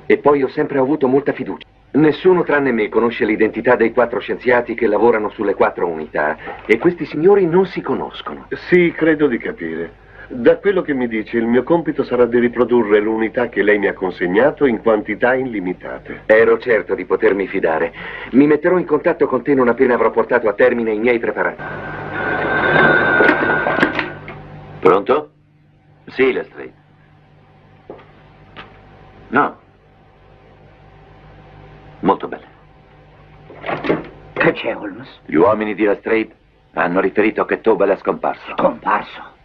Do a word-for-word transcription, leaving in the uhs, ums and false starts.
E poi ho sempre avuto molta fiducia. Nessuno tranne me conosce l'identità dei quattro scienziati che lavorano sulle quattro unità. E questi signori non si conoscono. Sì, credo di capire. Da quello che mi dice, il mio compito sarà di riprodurre l'unità che lei mi ha consegnato in quantità illimitate. Ero certo di potermi fidare. Mi metterò in contatto con te non appena avrò portato a termine i miei preparati. Pronto? Sì, Lestrade. No. Molto bene. Che c'è, Holmes? Gli uomini di Lestrade hanno riferito che Tobel è scomparso. Scomparso?